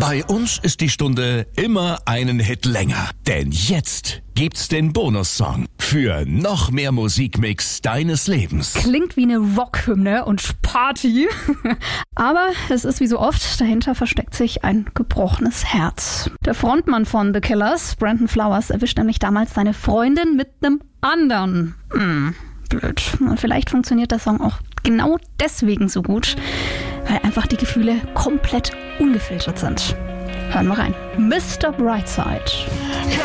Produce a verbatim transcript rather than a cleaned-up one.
Bei uns ist die Stunde immer einen Hit länger. Denn jetzt gibt's den Bonussong für noch mehr Musikmix deines Lebens. Klingt wie eine Rockhymne und Party. Aber es ist wie so oft, dahinter versteckt sich ein gebrochenes Herz. Der Frontmann von The Killers, Brandon Flowers, erwischt nämlich damals seine Freundin mit einem anderen. Hm, blöd. Und vielleicht funktioniert der Song auch genau deswegen so gut, weil einfach die Gefühle komplett ungefiltert sind. Hören wir rein. Mister Brightside.